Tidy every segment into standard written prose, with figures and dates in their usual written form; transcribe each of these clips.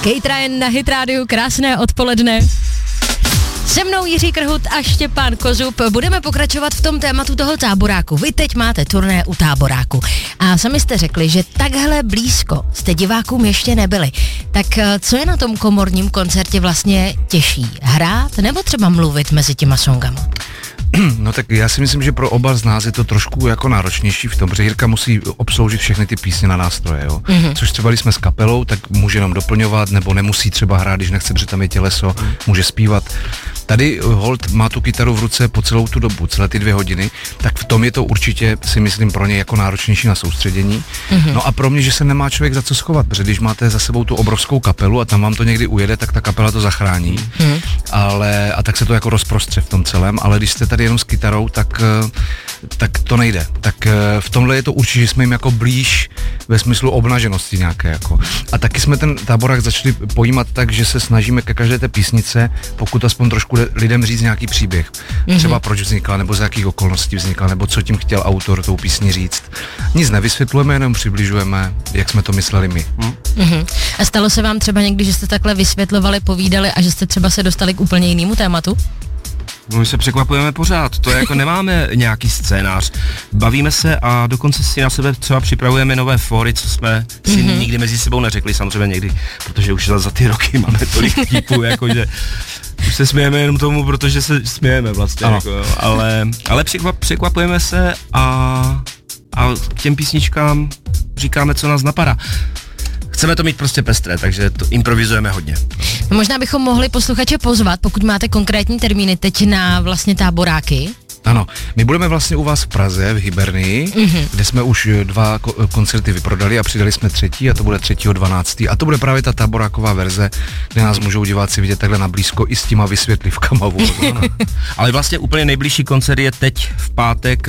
Kate Ryan na Hit Radio, krásné odpoledne. Se mnou Jiří Krhut a Štěpán Kozub. Budeme pokračovat v tom tématu toho táboráku. Vy teď máte turné u táboráku. A sami jste řekli, že takhle blízko jste divákům ještě nebyli. Tak co je na tom komorním koncertě vlastně těžší? Hrát nebo třeba mluvit mezi těma songama? No tak já si myslím, že pro oba z nás je to trošku jako náročnější v tom, že Jirka musí obsloužit všechny ty písně na nástroje, jo. Což třeba když jsme s kapelou, tak může jenom doplňovat, nebo nemusí třeba hrát, když nechce, protože tam je těleso, může zpívat. Tady Holt má tu kytaru v ruce po celou tu dobu, celé ty 2 hodiny, tak v tom je to určitě, si myslím, pro něj jako náročnější na soustředění. No a pro mě, že se nemá člověk za co schovat, protože když máte za sebou tu obrovskou kapelu a tam vám to někdy ujede, tak ta kapela to zachrání, a tak se to jako rozprostře v tom celém, ale když jste tady jenom s kytarou, tak to nejde. Tak v tomhle je to určitě, že jsme jim jako blíž ve smyslu obnaženosti nějaké jako. A taky jsme ten táborák začali pojímat tak, že se snažíme ke každé té písnice, pokud aspoň trošku lidem říct nějaký příběh. Třeba proč vznikla, nebo z jakých okolností vznikla, nebo co tím chtěl autor tou písni říct. Nic nevysvětlujeme, jenom přibližujeme, jak jsme to mysleli my. A stalo se vám třeba někdy, že jste takhle vysvětlovali, povídali a že jste třeba se dostali k úplně jinému tématu? No, my se překvapujeme pořád, to je jako nemáme nějaký scénář, bavíme se a dokonce si na sebe třeba připravujeme nové fóry, co jsme si nikdy mezi sebou neřekli, samozřejmě někdy, protože už za ty roky máme tolik vtipů, jakože už se smějeme jenom tomu, protože se smějeme vlastně, jako, ale překvapujeme se a k těm písničkám říkáme, co nás napadá. Chceme to mít prostě pestré, takže to improvizujeme hodně. No, možná bychom mohli posluchače pozvat, pokud máte konkrétní termíny teď na vlastně táboráky. Ano, my budeme vlastně u vás v Praze, v Hybernii, kde jsme už 2 koncerty vyprodali a přidali jsme 3. a to bude 3.12. A to bude právě ta táboráková verze, kde nás můžou diváci vidět takhle na blízko i s těma vysvětlivkama. Ale vlastně úplně nejbližší koncert je teď v pátek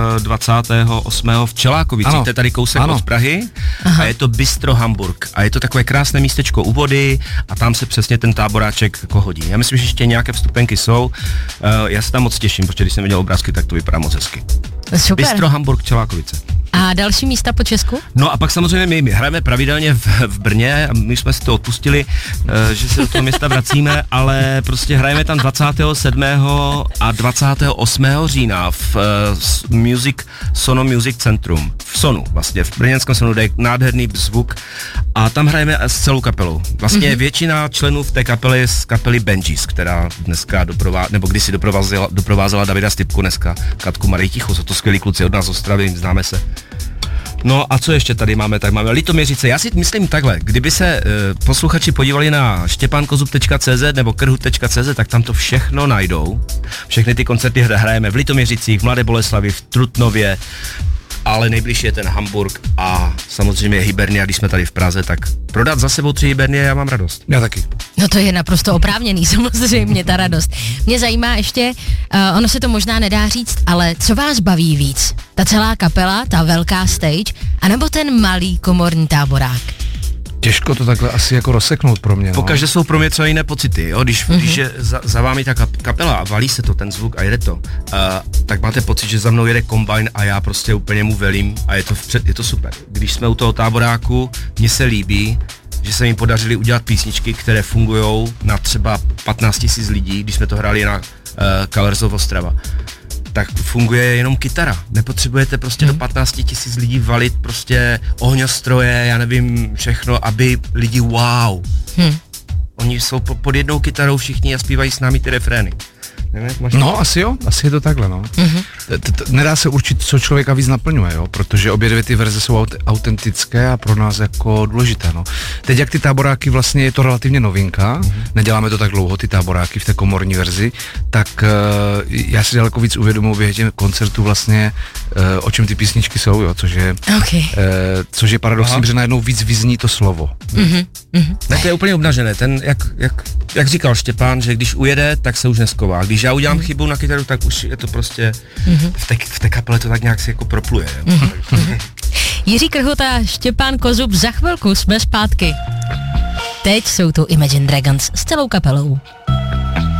28. v Čelákovicích, to je tady kousek od Prahy. A je to Bistro Hamburg a je to takové krásné místečko u vody a tam se přesně ten táboráček jako hodí. Já myslím, že ještě nějaké vstupenky jsou, já se tam moc těším, protože když jsem viděl obrázky, tak to vypadá moc hezky. Super. Bistro Hamburg, Čelákovice. A další místa po Česku? No a pak samozřejmě my hrajeme pravidelně v Brně a my jsme si to odpustili, že se do toho města vracíme, ale prostě hrajeme tam 27. a 28. října v Sono Music Centrum. V Sonu vlastně, v brněnském Sonu, kde je nádherný zvuk a tam hrajeme s celou kapelou. Vlastně většina členů v té kapele je z kapely Benjis, která dneska kdysi doprovázela Davida Stipku, dneska Katku Marii Tichou, jsou to skvělí kluci od nás z Ostravy, známe se. No a co ještě tady máme? Tak máme Litoměřice. Já si myslím takhle, kdyby se posluchači podívali na štěpankozub.cz nebo krhut.cz, tak tam to všechno najdou. Všechny ty koncerty hrajeme v Litoměřicích, v Mladé Boleslavi, v Trutnově, ale nejbližší je ten Hamburg a samozřejmě Hybernia, když jsme tady v Praze, tak prodat za sebou 3 Hybernie, já mám radost. Já taky. No to je naprosto oprávněný, samozřejmě ta radost. Mě zajímá ještě, ono se to možná nedá říct, ale co vás baví víc? Ta celá kapela, ta velká stage, anebo ten malý komorní táborák? Těžko to takhle asi jako rozseknout pro mě. Pokaždé jsou pro mě třeba jiné pocity, jo? Když je za vámi ta kapela a valí se to ten zvuk a jede to, tak máte pocit, že za mnou jede kombajn a já prostě úplně mu velím a je to super. Když jsme u toho táboráku, mně se líbí, že se jim podařili udělat písničky, které fungujou na třeba 15 000 lidí, když jsme to hráli na Colors of Ostrava. Tak funguje jenom kytara. Nepotřebujete prostě do 15 000 lidí valit prostě ohňostroje, já nevím, všechno, aby lidi wow. Oni jsou pod jednou kytarou všichni a zpívají s námi ty refrény. No, asi jo, asi je to takhle, no. Nedá se určit, co člověka víc naplňuje, jo, protože obě 2 ty verze jsou autentické a pro nás jako důležité, no. Teď jak ty táboráky, vlastně je to relativně novinka, neděláme to tak dlouho, ty táboráky v té komorní verzi, tak já si daleko víc uvědomuji během těch koncertů vlastně, o čem ty písničky jsou, jo, což je paradoxní, protože najednou víc vyzní to slovo. Tak to je úplně obnažené, ten, jak říkal Štěpán, že když ujede, tak se už nesková. Když já udělám chybu na kytaru, tak už je to prostě, v té kapele to tak nějak si jako propluje. Jiří Krhut a Štěpán Kozub, za chvilku jsme zpátky. Teď jsou tu Imagine Dragons s celou kapelou.